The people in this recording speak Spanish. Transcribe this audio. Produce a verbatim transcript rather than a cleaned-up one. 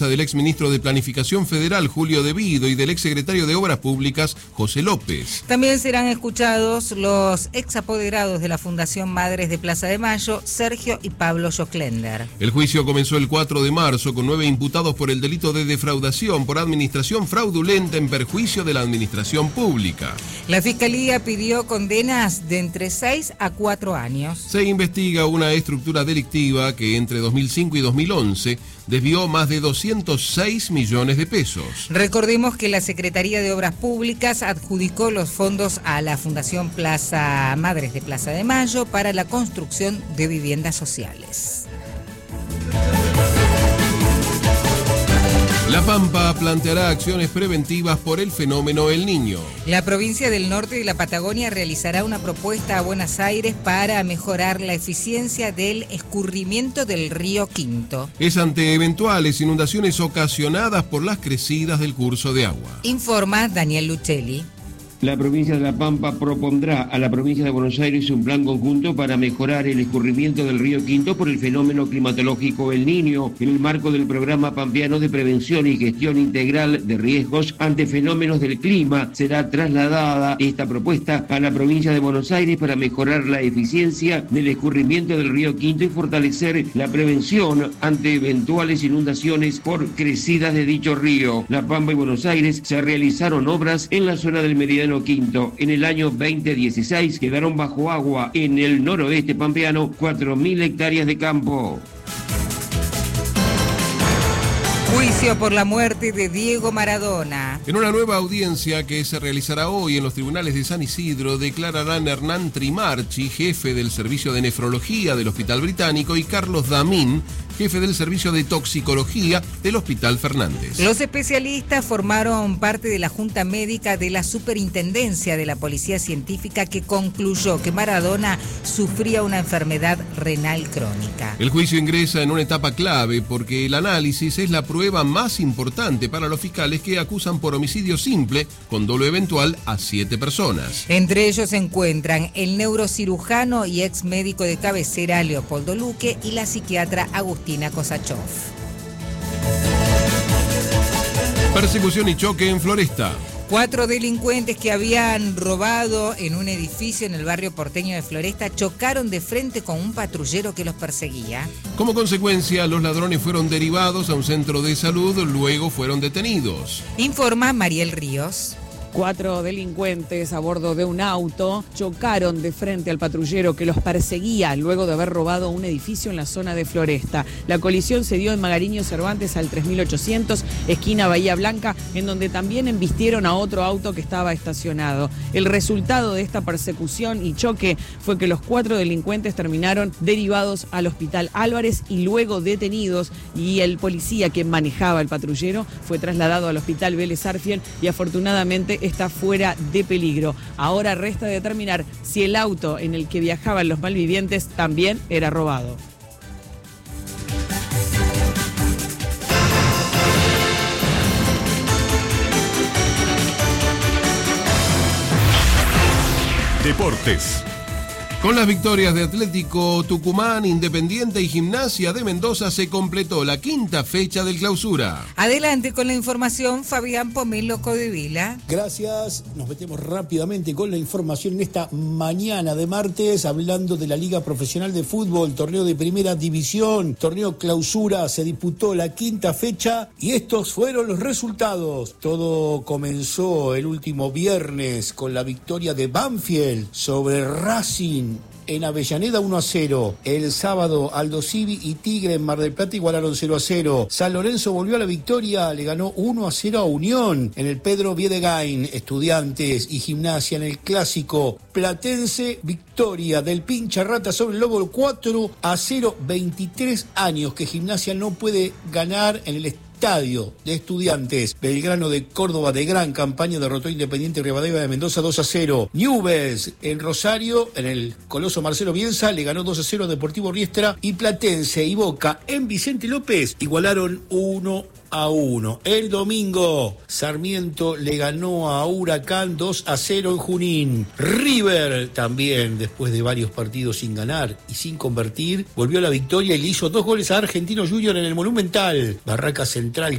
del exministro de Planificación Federal, Julio De Vido, y del exsecretario de Obras Públicas, José López. También serán escuchados los exapoderados de la Fundación Madres de Plaza de Mayo, Sergio y Pablo Joclender. El juicio comenzó el cuatro de marzo con nueve imputados por el delito de defraudación por administración fraudulenta en perjuicio de la administración pública. La Fiscalía pidió condenas de entre seis a cuatro años. Se investiga una estructura delictiva que entre dos mil cinco y dos mil once desvió más de doscientos seis millones de pesos. Recordemos que la Secretaría de Obras Públicas adjudicó los fondos a la Fundación Plaza Madres de Plaza de Mayo para la construcción de viviendas sociales. La Pampa planteará acciones preventivas por el fenómeno El Niño. La provincia del norte de la Patagonia realizará una propuesta a Buenos Aires para mejorar la eficiencia del escurrimiento del río Quinto. Es ante eventuales inundaciones ocasionadas por las crecidas del curso de agua. Informa Daniel Luchelli. La provincia de La Pampa propondrá a la provincia de Buenos Aires un plan conjunto para mejorar el escurrimiento del río Quinto por el fenómeno climatológico El Niño, en el marco del programa pampeano de prevención y gestión integral de riesgos ante fenómenos del clima. Será trasladada esta propuesta a la provincia de Buenos Aires para mejorar la eficiencia del escurrimiento del río Quinto y fortalecer la prevención ante eventuales inundaciones por crecidas de dicho río. La Pampa y Buenos Aires se realizaron obras en la zona del Meridiano Quinto. En el año veinte dieciséis quedaron bajo agua en el noroeste pampeano cuatro mil hectáreas de campo. Juicio por la muerte de Diego Maradona. En una nueva audiencia que se realizará hoy en los tribunales de San Isidro, declararán Hernán Trimarchi, jefe del servicio de nefrología del Hospital Británico, y Carlos Damín, jefe del servicio de toxicología del Hospital Fernández. Los especialistas formaron parte de la Junta Médica de la Superintendencia de la Policía Científica, que concluyó que Maradona sufría una enfermedad renal crónica. El juicio ingresa en una etapa clave porque el análisis es la prueba más importante para los fiscales, que acusan por homicidio simple con dolo eventual a siete personas. Entre ellos se encuentran el neurocirujano y ex médico de cabecera Leopoldo Luque y la psiquiatra Agustina Kosachov. Persecución y choque en Floresta. Cuatro delincuentes que habían robado en un edificio en el barrio porteño de Floresta chocaron de frente con un patrullero que los perseguía. Como consecuencia, los ladrones fueron derivados a un centro de salud, luego fueron detenidos. Informa Mariel Ríos. Cuatro delincuentes a bordo de un auto chocaron de frente al patrullero que los perseguía luego de haber robado un edificio en la zona de Floresta. La colisión se dio en Magariño Cervantes al tres mil ochocientos, esquina Bahía Blanca, en donde también embistieron a otro auto que estaba estacionado. El resultado de esta persecución y choque fue que los cuatro delincuentes terminaron derivados al Hospital Álvarez y luego detenidos, y el policía que manejaba el patrullero fue trasladado al Hospital Vélez Arfiel y afortunadamente está fuera de peligro. Ahora resta determinar si el auto en el que viajaban los malvivientes también era robado. Deportes. Con las victorias de Atlético Tucumán, Independiente y Gimnasia de Mendoza se completó la quinta fecha del Clausura. Adelante con la información, Fabián Pomelo Codevila. Gracias, nos metemos rápidamente con la información en esta mañana de martes, hablando de la Liga Profesional de Fútbol, torneo de Primera División, torneo Clausura, se disputó la quinta fecha y estos fueron los resultados. Todo comenzó el último viernes con la victoria de Banfield sobre Racing en Avellaneda uno a cero. El sábado Aldo Civi y Tigre en Mar del Plata igualaron cero a cero. San Lorenzo volvió a la victoria, le ganó uno a cero a Unión en el Pedro Viedegain. Estudiantes y Gimnasia en el Clásico Platense, victoria del Pincha Rata sobre el Lobo cuatro a cero. veintitrés años que Gimnasia no puede ganar en el estadio Estadio de Estudiantes. Belgrano de Córdoba, de gran campaña, derrotó a Independiente Rivadavia de Mendoza dos a cero. Newell's en Rosario, en el Coloso Marcelo Bielsa, le ganó dos a cero a Deportivo Riestra. Y Platense y Boca en Vicente López igualaron uno a uno. El domingo, Sarmiento le ganó a Huracán dos a cero en Junín. River también, después de varios partidos sin ganar y sin convertir, volvió a la victoria y le hizo dos goles a Argentino Junior en el Monumental. Barraca Central Central